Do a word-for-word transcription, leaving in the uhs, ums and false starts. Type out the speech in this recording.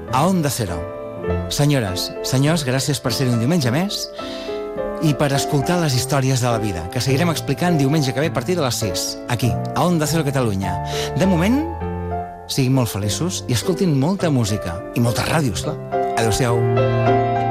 a Onda Cero. Senyores, senyors, gràcies per ser un diumenge més i per escoltar les històries de la vida, que seguirem explicant diumenge que ve a partir de les sis, aquí, a Onda Cero Catalunya. De moment, siguin molt feliços i escoltin molta música i moltes ràdios, clar. Adéu-siau.